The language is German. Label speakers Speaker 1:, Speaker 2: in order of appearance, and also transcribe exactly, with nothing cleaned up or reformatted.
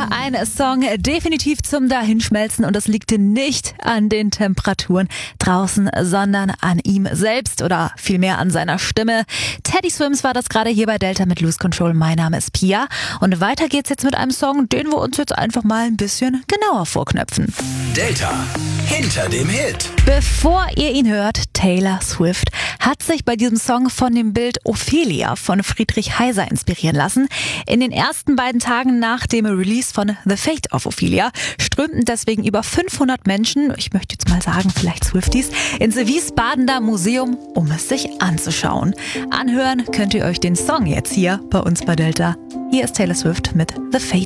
Speaker 1: Delta, ein Song definitiv zum Dahinschmelzen und das liegt nicht an den Temperaturen draußen, sondern an ihm selbst oder vielmehr an seiner Stimme. Teddy Swims war das gerade hier bei Delta mit Lose Control. Mein Name ist Pia und weiter geht's jetzt mit einem Song, den wir uns jetzt einfach mal ein bisschen genauer vorknöpfen.
Speaker 2: Delta hinter dem Hit.
Speaker 1: Bevor ihr ihn hört, Taylor Swift hat sich bei diesem Song von dem Bild Ophelia von Friedrich Heiser inspirieren lassen. In den ersten beiden Tagen nach dem Release von The Fate of Ophelia strömten deswegen über fünfhundert Menschen, ich möchte jetzt mal sagen vielleicht Swifties, ins Wiesbadener Museum, um es sich anzuschauen. Anhören könnt ihr euch den Song jetzt hier bei uns bei Delta. Hier ist Taylor Swift mit The Fate